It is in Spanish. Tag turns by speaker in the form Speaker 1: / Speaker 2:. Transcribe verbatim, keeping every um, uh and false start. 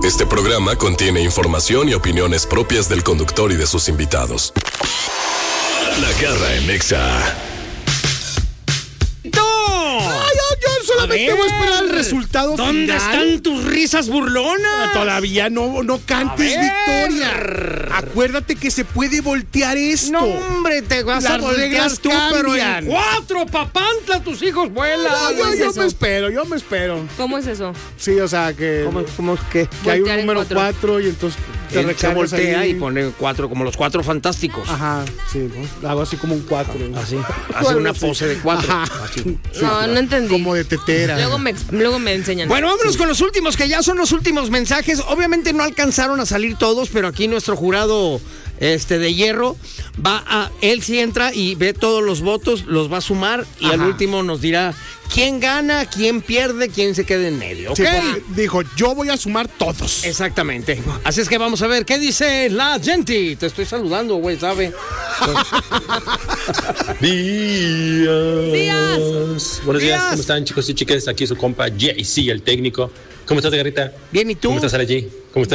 Speaker 1: Este programa contiene información y opiniones propias del conductor y de sus invitados. La Garra en Nexa.
Speaker 2: Solamente voy a esperar el resultado
Speaker 3: ¿Dónde
Speaker 2: final.
Speaker 3: están tus risas burlonas?
Speaker 2: Todavía no, no cantes victoria. Acuérdate que se puede voltear esto.
Speaker 3: No, hombre, te vas
Speaker 2: Las
Speaker 3: a voltear
Speaker 2: reglas
Speaker 3: tú, pero
Speaker 2: cambian.
Speaker 3: en cuatro, papantla, tus hijos vuelan.
Speaker 2: No, yo,
Speaker 4: es
Speaker 2: yo
Speaker 4: eso?
Speaker 2: me espero, yo me espero.
Speaker 4: ¿Cómo es eso?
Speaker 2: Sí, o sea, que,
Speaker 3: ¿Cómo, cómo que?
Speaker 2: que hay un
Speaker 4: Voltear en
Speaker 2: número
Speaker 4: cuatro.
Speaker 2: cuatro y entonces te
Speaker 3: Él se
Speaker 2: recargas
Speaker 3: voltea
Speaker 2: ahí.
Speaker 3: y pone cuatro, como los cuatro fantásticos.
Speaker 2: Ajá, sí, ¿no? Hago así como un cuatro.
Speaker 3: Así, hace una
Speaker 2: Así.
Speaker 3: pose de cuatro.
Speaker 2: Ajá.
Speaker 3: Así.
Speaker 4: No,
Speaker 2: claro.
Speaker 4: no entendí.
Speaker 2: Como de tetera.
Speaker 4: Luego me, ex- luego me enseñan.
Speaker 3: Bueno, vámonos con los últimos, que ya son los últimos mensajes. Obviamente no alcanzaron a salir todos, pero aquí nuestro jurado este de hierro va a, él sí entra y ve todos los votos, los va a sumar y
Speaker 2: Ajá.
Speaker 3: al último nos dirá quién gana, quién pierde, quién se queda en medio, ¿ok?
Speaker 2: Sí, porque dijo, yo voy a sumar todos.
Speaker 3: Exactamente. Así es que vamos a ver qué dice la gente. Te estoy saludando, güey, ¿sabe?
Speaker 5: Días.
Speaker 4: Días.
Speaker 5: Buenos días.
Speaker 3: Días.
Speaker 5: ¿Cómo están, chicos y chicas? Aquí su compa J C, el técnico. ¿Cómo estás, Garrita?
Speaker 3: Bien, ¿y tú?
Speaker 5: ¿Cómo estás, allí? ¿Cómo estás?